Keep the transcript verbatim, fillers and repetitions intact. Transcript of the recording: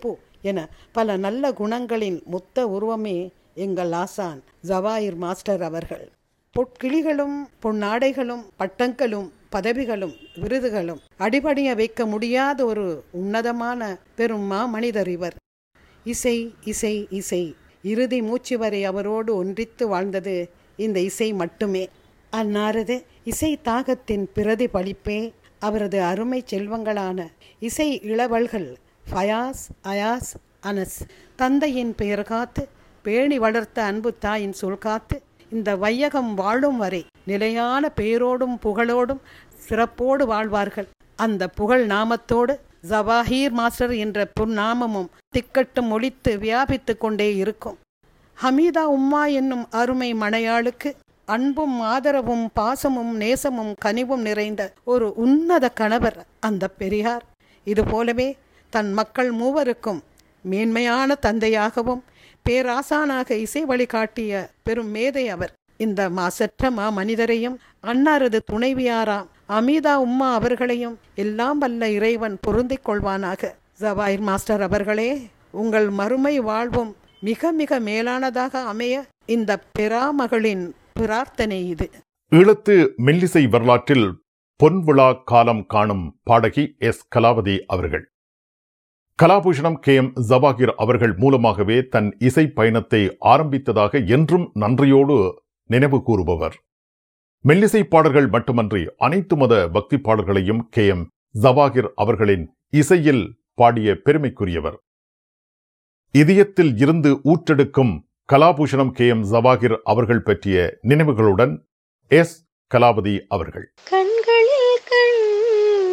பொறுப்பு என பல நல்ல குணங்களின் மொத்த உருவமே எங்கள் ஆசான் ஜவாஹிர் மாஸ்டர் அவர்கள். பொற்கிளிகளும் பொன்னாடைகளும் பட்டங்களும் பதவிகளும் விருதுகளும் அடிபடிய வைக்க முடியாத ஒரு உன்னதமான பெரும் மா மனிதர் இவர். இசை இசை இசை இறுதி மூச்சு வரை அவரோடு ஒன்றித்து வாழ்ந்தது இந்த இசை மட்டுமே. அன்னாரது இசை தாகத்தின் பிரதிபலிப்பே அவரது அருமை செல்வங்களான இசை இளவல்கள் ஃபயாஸ், அயாஸ், அனஸ். தந்தையின் பெயர் காத்து பேணி வளர்த்த அன்பு தாயின் சொல் காத்து இந்த வையகம் வாழும் வரை நிலையான பெயரோடும் புகழோடும் சிறப்போடு வாழ்வார்கள். அந்த புகழ் நாமத்தோடு ஜவாஹிர் மாஸ்டர் என்ற புன்னாமமும் திக்கட்டும் ஒழித்து வியாபித்து கொண்டே இருக்கும். ஹமீதா உம்மா என்னும் அருமை மனையாளுக்கு அன்பும் ஆதரவும் பாசமும் நேசமும் கனிவும் நிறைந்த ஒரு உன்னத கணவர் அந்த பெரியார். இதுபோலவே தன் மக்கள் மூவருக்கும் மேன்மையான தந்தையாகவும் பேராசானாக இசை வழிகாட்டிய பெரும் மேதை அவர். இந்த மாசற்ற மா மனிதரையும் அன்னாரது துணைவியாராம் அமீதா உம்மா அவர்களையும் எல்லாம் வல்ல இறைவன் பொருந்திக் கொள்வானாக. ஜவாஹிர் மாஸ்டர் அவர்களே, உங்கள் மறுமை வாழ்வும் மிக மிக மேலானதாக அமைய இந்த பெராமகளின் பிரார்த்தனை இது. ஈழத்து மெல்லிசை வரலாற்றில் பொன்விழா காலம் காணும் பாடகி எஸ் கலாவதி அவர்கள். கலாபூஷணம் கே எம் ஜவாஹிர் அவர்கள் மூலமாகவே தன் இசை பயணத்தை ஆரம்பித்ததாக என்றும் நன்றியோடு நினைவு கூறுபவர். மெல்லிசை பாடல்கள் மட்டுமன்றி அனைத்து மத பக்தி பாடல்களையும் கே எம் ஜவாஹிர் அவர்களின் இசையில் பாடிய பெருமைக்குரியவர். இதயத்தில் இருந்து ஊற்றெடுக்கும் கலாபூஷணம் கே எம் ஜவாஹிர் அவர்கள் பற்றிய நினைவுகளுடன் எஸ் கலாவதி அவர்கள். கண்களில் கண்